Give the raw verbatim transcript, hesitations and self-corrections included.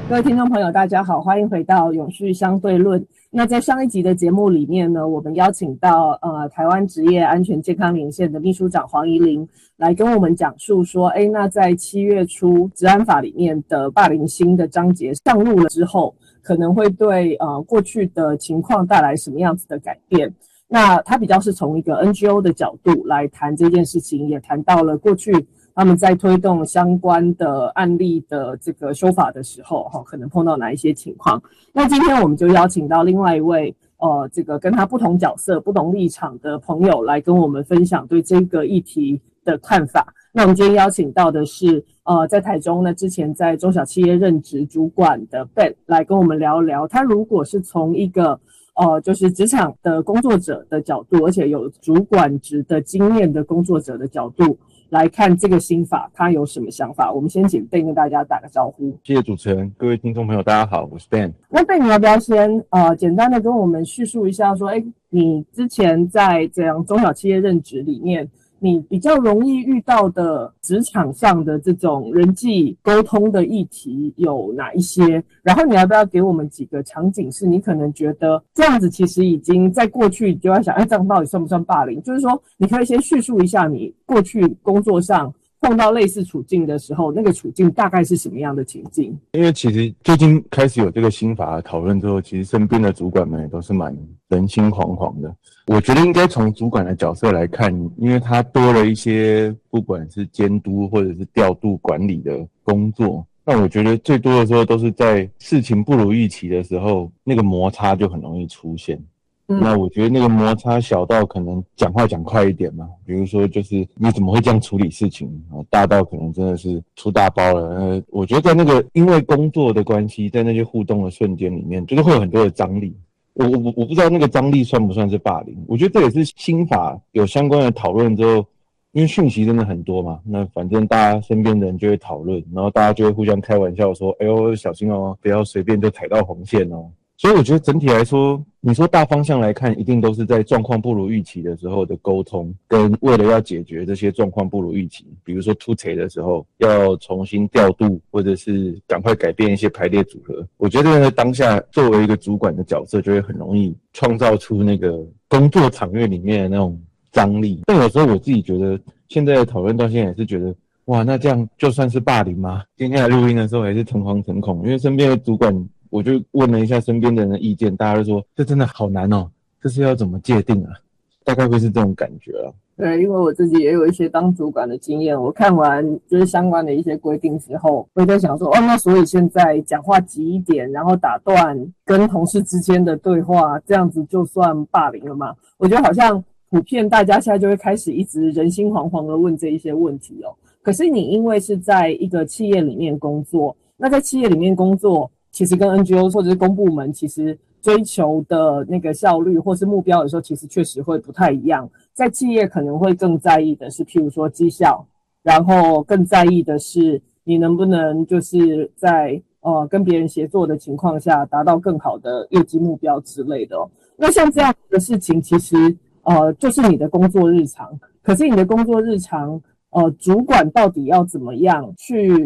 各位听众朋友大家好，欢迎回到永续相对论。那在上一集的节目里面呢，我们邀请到呃台湾职业安全健康连线的秘书长黄怡玲来跟我们讲述说，诶那在七月初职安法里面的霸凌新的章节上路了之后，可能会对呃过去的情况带来什么样子的改变。那他比较是从一个 N G O 的角度来谈这件事情，也谈到了过去他们在推动相关的案例的这个修法的时候，可能碰到哪一些情况。那今天我们就邀请到另外一位呃，这个跟他不同角色、不同立场的朋友来跟我们分享对这个议题的看法。那我们今天邀请到的是呃，在台中呢，之前在中小企业任职主管的 Ben 来跟我们聊聊，他如果是从一个呃，就是职场的工作者的角度，而且有主管职的经验的工作者的角度来看这个新法，他有什么想法？我们先请 Ben 跟大家打个招呼。 谢谢主持人，各位听众朋友，大家好，我是 Ben。 那 Ben 你要不要先呃简单的跟我们叙述一下，说，哎，你之前在这样中小企业任职里面，你比较容易遇到的职场上的这种人际沟通的议题有哪一些？然后你要不要给我们几个场景，是你可能觉得这样子其实已经在过去就要想，哎，这样到底算不算霸凌？就是说，你可以先叙述一下你过去工作上碰到类似处境的时候，那个处境大概是什么样的情境？ 因为其实最近开始有这个新法的讨论之后，其实身边的主管们也都是蛮人心惶惶的。我觉得应该从主管的角色来看，因为他多了一些不管是监督或者是调度管理的工作，那我觉得最多的时候都是在事情不如预期的时候，那个摩擦就很容易出现。嗯、那我觉得那个摩擦小到可能讲话讲快一点嘛，比如说就是你怎么会这样处理事情，大到可能真的是出大包了。呃，我觉得在那个因为工作的关系，在那些互动的瞬间里面，就是会有很多的张力。我我我不知道那个张力算不算是霸凌，我觉得这也是新法有相关的讨论之后，因为讯息真的很多嘛，那反正大家身边的人就会讨论，然后大家就会互相开玩笑说，哎呦小心哦，不要随便就踩到红线哦。所以我觉得整体来说，你说大方向来看，一定都是在状况不如预期的时候的沟通，跟为了要解决这些状况不如预期，比如说突锤的时候要重新调度，或者是赶快改变一些排列组合。我觉得呢，当下作为一个主管的角色，就会很容易创造出那个工作场域里面的那种张力。但有时候我自己觉得，现在讨论到现在也是觉得，哇，那这样就算是霸凌吗？今天来录音的时候也是诚惶诚恐，因为身边的主管。我就问了一下身边的人的意见，大家都说这真的好难哦，这是要怎么界定啊？大概会是这种感觉啊。 对，因为我自己也有一些当主管的经验，我看完就是相关的一些规定之后，我在想说，哦，那所以现在讲话急一点，然后打断跟同事之间的对话，这样子就算霸凌了吗？我觉得好像普遍大家现在就会开始一直人心惶惶的问这一些问题哦。可是你因为是在一个企业里面工作，那在企业里面工作，其实跟 N G O 或者是公部门其实追求的那个效率或是目标的时候，其实确实会不太一样。在企业可能会更在意的是譬如说绩效，然后更在意的是你能不能就是在呃跟别人协作的情况下达到更好的业绩目标之类的哦。那像这样的事情其实呃就是你的工作日常，可是你的工作日常呃主管到底要怎么样去